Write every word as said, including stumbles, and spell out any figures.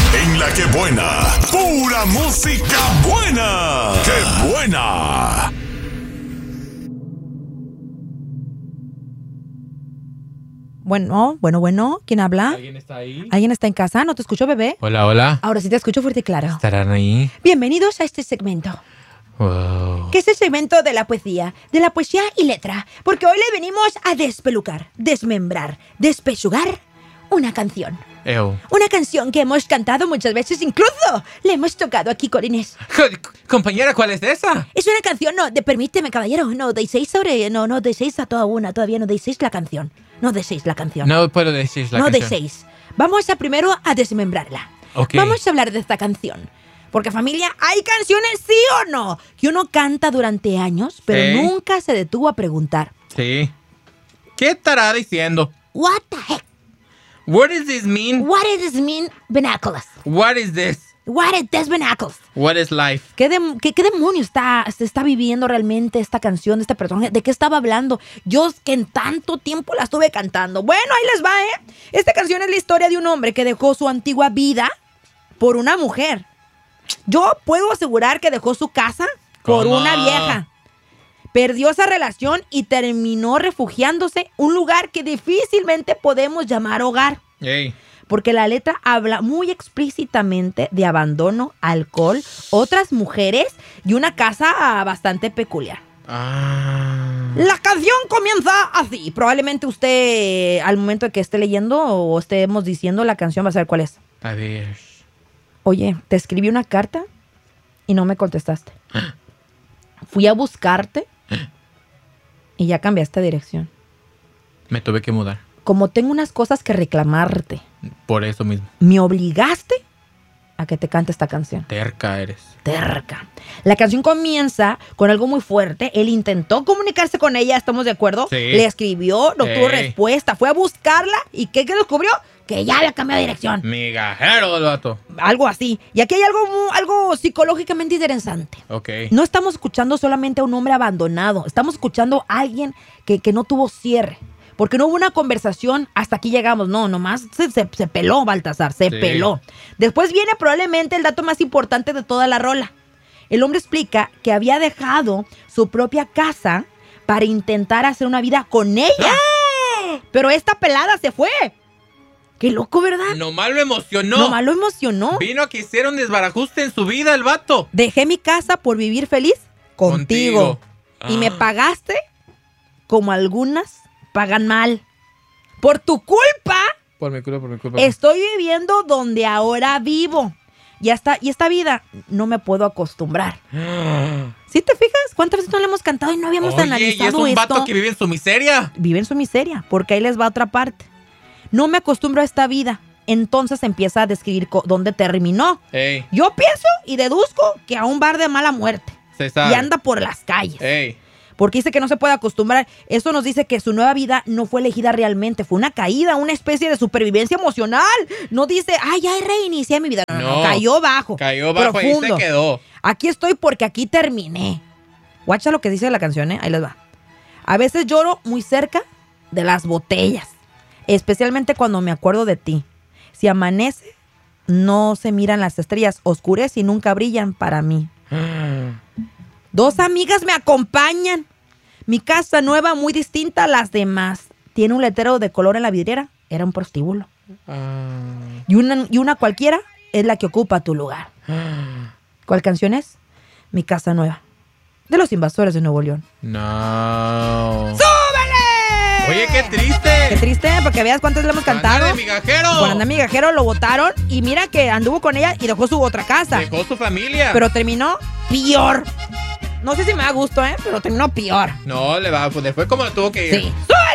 En La Que Buena, pura música buena. ¡Qué buena! Bueno, bueno, bueno. ¿Quién habla? ¿Alguien está ahí? ¿Alguien está en casa? ¿No te escucho, bebé? Hola, hola. Ahora sí te escucho fuerte y claro. ¿Estarán ahí? Bienvenidos a este segmento. Wow. Que es el segmento de la poesía, de la poesía y letra. Porque hoy le venimos a despelucar, desmembrar, despechugar una canción. Ew. Una canción que hemos cantado muchas veces, incluso le hemos tocado aquí con Inés. Compañera, ¿cuál es esa? Es una canción, no, de, permíteme, caballero, no deis sobre, no, no deis a toda una, todavía no deis la canción. No deis la canción. No puedo decir la no canción. No deis. Vamos a primero a desmembrarla. Ok. Vamos a hablar de esta canción. Porque, familia, hay canciones, sí o no, que uno canta durante años, pero Sí. nunca se detuvo a preguntar. Sí. ¿Qué estará diciendo? What the heck? What does this mean? What does this mean, binoculars? What is this? What is this binoculars? What is life? ¿Qué, dem- qué, qué demonio está, se está viviendo realmente esta canción de este personaje? ¿De qué estaba hablando? Yo que en tanto tiempo la estuve cantando. Bueno, ahí les va, ¿eh? Esta canción es la historia de un hombre que dejó su antigua vida por una mujer. Yo puedo asegurar que dejó su casa por ¿Cómo? una vieja. Perdió esa relación y terminó refugiándose en un lugar que difícilmente podemos llamar hogar. Hey. Porque la letra habla muy explícitamente de abandono, alcohol, otras mujeres y una casa bastante peculiar. Ah. La canción comienza así. Probablemente usted, al momento de que esté leyendo o estemos diciendo la canción, va a saber cuál es. A ver. Oye, te escribí una carta y no me contestaste. Fui a buscarte y ya cambiaste de dirección. Me tuve que mudar. Como tengo unas cosas que reclamarte, Por eso mismo. me obligaste a que te cante esta canción. Terca eres. Terca. La canción comienza con algo muy fuerte. Él intentó comunicarse con ella, ¿estamos de acuerdo? Sí. Le escribió, no Sí. tuvo respuesta. Fue a buscarla y ¿qué, qué descubrió? Que ya había cambiado de dirección. Migajero el vato. Algo así. Y aquí hay algo, mu- algo psicológicamente interesante. Ok. No estamos escuchando solamente a un hombre abandonado. Estamos escuchando a alguien que, que no tuvo cierre. Porque no hubo una conversación, hasta aquí llegamos. No, nomás se, se, se peló, Baltasar, se Sí. peló. Después viene probablemente el dato más importante de toda la rola. El hombre explica que había dejado su propia casa para intentar hacer una vida con ella. ¡Ah! Pero esta pelada se fue. Qué loco, ¿verdad? Nomás lo emocionó. Nomás lo emocionó. Vino a que hiciera un desbarajuste en su vida el vato. Dejé mi casa por vivir feliz contigo. Contigo. Y me Ah. pagaste como algunas pagan mal. Por tu culpa, Por mi culpa, por mi culpa. estoy viviendo donde ahora vivo. Y esta, y esta vida no me puedo acostumbrar. ¿Sí te fijas? ¿Cuántas veces no le hemos cantado y no habíamos Oye, y analizado es un esto? vato que vive en su miseria. Vive en su miseria, porque ahí les va otra parte. No me acostumbro a esta vida. Entonces empieza a describir co- dónde terminó. Ey, Yo pienso y deduzco que a un bar de mala muerte. se sabe. Y anda por las calles. Ey. Porque dice que no se puede acostumbrar. Eso nos dice que su nueva vida no fue elegida realmente. Fue una caída, una especie de supervivencia emocional. No dice, ay, ya reinicié mi vida. No, no, no, No. cayó bajo. Cayó bajo y profundo. se quedó. Aquí estoy porque aquí terminé. Guacha lo que dice la canción, ¿eh? Ahí les va. A veces lloro muy cerca de las botellas. Especialmente cuando me acuerdo de ti. Si amanece, no se miran las estrellas. Oscurece y nunca brillan para mí. Dos amigas me acompañan. Mi casa nueva muy distinta a las demás. Tiene un letrero de color en la vidriera. Era un prostíbulo. Ah. Y una, y una cualquiera es la que ocupa tu lugar. ¿Cuál canción es? Mi casa nueva. De los Invasores de Nuevo León. No. ¡Súbele! Oye, qué triste. Qué triste, para que veas cuántas le hemos cantado. Anda de migajero. Por andar migajero lo votaron. Y mira que anduvo con ella y dejó su otra casa. Dejó su familia. Pero terminó peor. No sé si me da gusto, ¿eh? Pero terminó peor. No, le va, pues después como lo tuvo que ir. Sí. ¡Súbele!